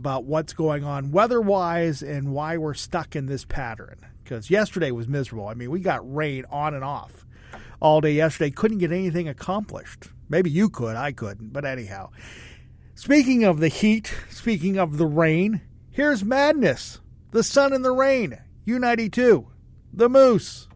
about what's going on weather-wise and why we're stuck in this pattern. Because yesterday was miserable. I mean, we got rain on and off all day yesterday. Couldn't get anything accomplished. Maybe you could. I couldn't. But anyhow, speaking of the heat, speaking of the rain, here's Madness, the Sun and the Rain, U92, the Moose.